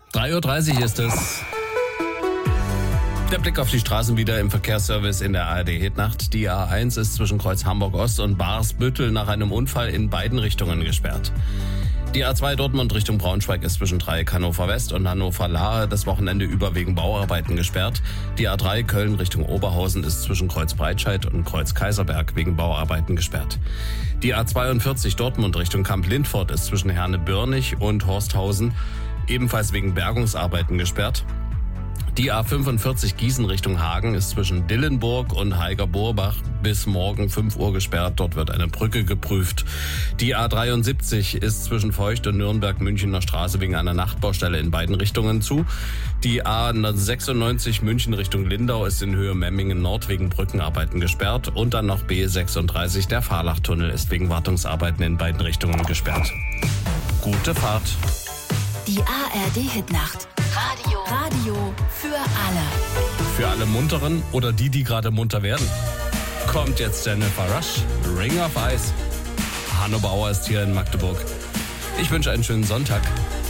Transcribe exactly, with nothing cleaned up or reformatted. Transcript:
drei Uhr dreißig ist es. Der Blick auf die Straßen wieder im Verkehrsservice in der A R D-Hitnacht. Die A eins ist zwischen Kreuz Hamburg-Ost und Barsbüttel nach einem Unfall in beiden Richtungen gesperrt. Die A zwei Dortmund Richtung Braunschweig ist zwischen Dreieck Hannover West und Hannover Lahe das Wochenende über wegen Bauarbeiten gesperrt. Die A drei Köln Richtung Oberhausen ist zwischen Kreuz Breitscheid und Kreuz Kaiserberg wegen Bauarbeiten gesperrt. Die A zweiundvierzig Dortmund Richtung Kamp-Lindfort ist zwischen Herne-Börnig und Horsthausen ebenfalls wegen Bergungsarbeiten gesperrt. Die A fünfundvierzig Gießen Richtung Hagen ist zwischen Dillenburg und Heiger-Borbach bis morgen fünf Uhr gesperrt. Dort wird eine Brücke geprüft. Die A dreiundsiebzig ist zwischen Feucht und Nürnberg-Münchener Straße wegen einer Nachtbaustelle in beiden Richtungen zu. Die A sechsundneunzig München Richtung Lindau ist in Höhe Memmingen Nord wegen Brückenarbeiten gesperrt. Und dann noch B sechsunddreißig, der Fahrlachtunnel ist wegen Wartungsarbeiten in beiden Richtungen gesperrt. Gute Fahrt. Die A R D-Hitnacht. Radio. Radio für alle. Für alle Munteren oder die, die gerade munter werden. Kommt jetzt Jennifer Rush, Ring of Ice. Hanno Bauer ist hier in Magdeburg. Ich wünsche einen schönen Sonntag.